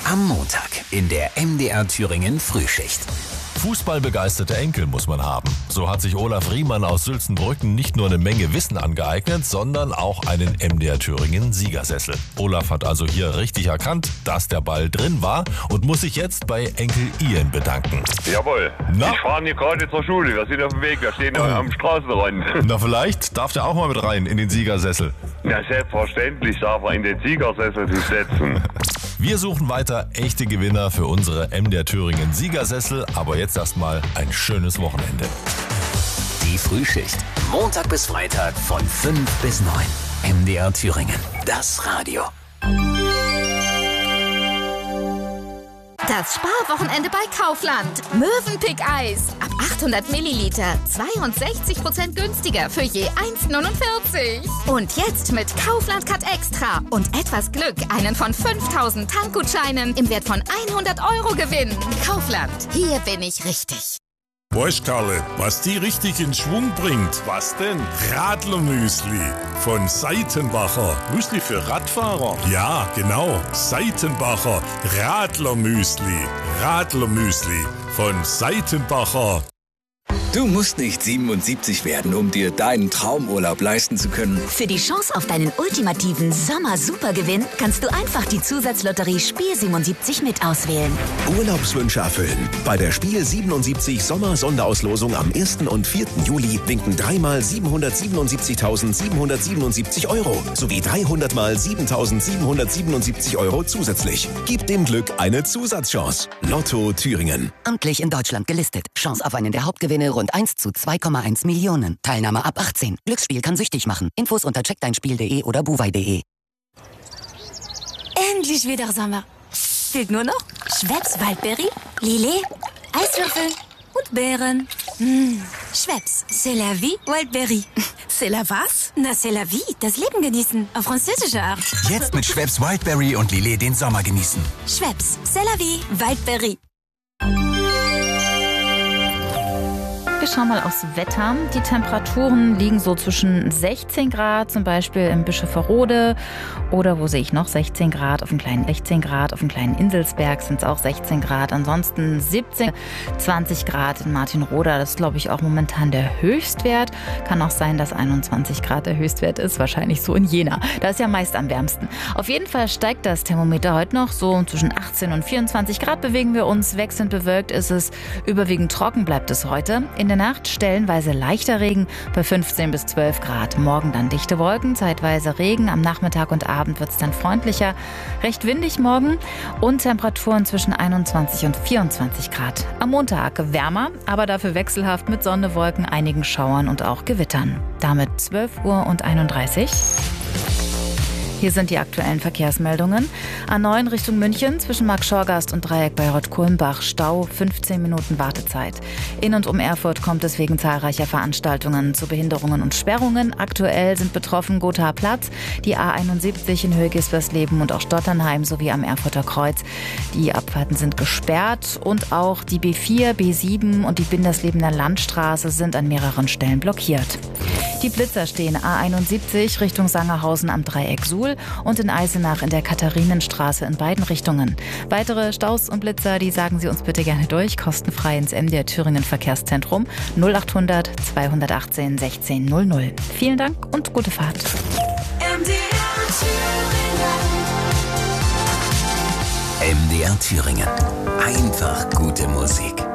Am Montag in der MDR Thüringen Frühschicht. Fußballbegeisterte Enkel muss man haben. So hat sich Olaf Riemann aus Sülzenbrücken nicht nur eine Menge Wissen angeeignet, sondern auch einen MDR Thüringen Siegersessel. Olaf hat also hier richtig erkannt, dass der Ball drin war und muss sich jetzt bei Enkel Ian bedanken. Jawohl. Na? Ich fahre hier gerade zur Schule. Wir sind auf dem Weg. Wir stehen am Straßenrand. Na, vielleicht darf der auch mal mit rein in den Siegersessel. Na, selbstverständlich darf er in den Siegersessel sich setzen. Wir suchen weiter echte Gewinner für unsere MDR Thüringen Siegersessel, aber jetzt erstmal ein schönes Wochenende. Die Frühschicht. Montag bis Freitag von 5 bis 9. MDR Thüringen. Das Radio. Das Sparwochenende bei Kaufland. Mövenpick Eis. Ab 800 Milliliter. 62% günstiger für je 1,49. Und jetzt mit Kaufland Cut Extra. Und etwas Glück einen von 5000 Tankgutscheinen im Wert von 100 € gewinnen. Kaufland. Hier bin ich richtig. Weißt Karle, was die richtig in Schwung bringt? Was denn? Radlermüsli von Seitenbacher. Müsli für Radfahrer? Ja, genau. Seitenbacher Radlermüsli. Radlermüsli von Seitenbacher. Du musst nicht 77 werden, um dir deinen Traumurlaub leisten zu können. Für die Chance auf deinen ultimativen Sommer-Supergewinn kannst du einfach die Zusatzlotterie Spiel 77 mit auswählen. Urlaubswünsche erfüllen. Bei der Spiel 77 Sommer-Sonderauslosung am 1. und 4. Juli winken 3 mal 777.777 € sowie 300 mal 7.777 € zusätzlich. Gib dem Glück eine Zusatzchance. Lotto Thüringen. Amtlich in Deutschland gelistet. Chance auf einen der Hauptgewinne rund 1 zu 2,1 Millionen. Teilnahme ab 18. Glücksspiel kann süchtig machen. Infos unter checkdeinspiel.de oder buwei.de. Endlich wieder Sommer. Fehlt nur noch Schweppes Waldberry, Lillet, Eiswürfel und Beeren. Schweppes, c'est la vie, Waldberry. C'est la was? Na, c'est la vie, das Leben genießen, auf französische Art. Jetzt mit Schweppes Wildberry und Lillet den Sommer genießen. Schweppes, c'est la vie, Waldberry. Wir schauen mal aufs Wetter. Die Temperaturen liegen so zwischen 16 Grad, zum Beispiel im Bischofferode. Oder wo sehe ich noch? 16 Grad auf dem kleinen Inselsberg sind es auch 16 Grad. Ansonsten 17, 20 Grad in Martinroda. Das ist, glaube ich, auch momentan der Höchstwert. Kann auch sein, dass 21 Grad der Höchstwert ist. Wahrscheinlich so in Jena. Da ist ja meist am wärmsten. Auf jeden Fall steigt das Thermometer heute noch. So zwischen 18 und 24 Grad bewegen wir uns. Wechselnd bewölkt ist es. Überwiegend trocken bleibt es heute. In der Nacht stellenweise leichter Regen bei 15 bis 12 Grad. Morgen dann dichte Wolken, zeitweise Regen. Am Nachmittag und Abend wird es dann freundlicher. Recht windig morgen und Temperaturen zwischen 21 und 24 Grad. Am Montag wärmer, aber dafür wechselhaft mit Sonne, Wolken, einigen Schauern und auch Gewittern. Damit 12:31 Uhr. Hier sind die aktuellen Verkehrsmeldungen. A9 Richtung München zwischen Marktschorgast und Dreieck Bayreuth-Kulmbach. Stau, 15 Minuten Wartezeit. In und um Erfurt kommt es wegen zahlreicher Veranstaltungen zu Behinderungen und Sperrungen. Aktuell sind betroffen Gothaer Platz, die A71 in Höhe-Gispersleben und auch Stotternheim sowie am Erfurter Kreuz. Die Abfahrten sind gesperrt und auch die B4, B7 und die Binderslebener Landstraße sind an mehreren Stellen blockiert. Die Blitzer stehen A71 Richtung Sangerhausen am Dreieck Suhl und in Eisenach in der Katharinenstraße in beiden Richtungen. Weitere Staus und Blitzer, die sagen Sie uns bitte gerne durch, kostenfrei ins MDR Thüringen Verkehrszentrum 0800 218 1600. Vielen Dank und gute Fahrt. MDR Thüringen. Einfach gute Musik.